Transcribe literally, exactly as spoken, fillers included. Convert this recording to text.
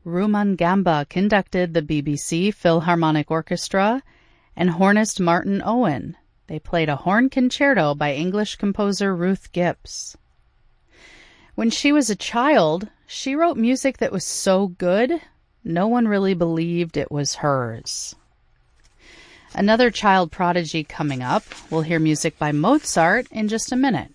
Rumangamba conducted the B B C Philharmonic Orchestra, and hornist Martin Owen. They played a horn concerto by English composer Ruth Gibbs. When she was a child, she wrote music that was so good, no one really believed it was hers. Another child prodigy coming up. We'll hear music by Mozart in just a minute.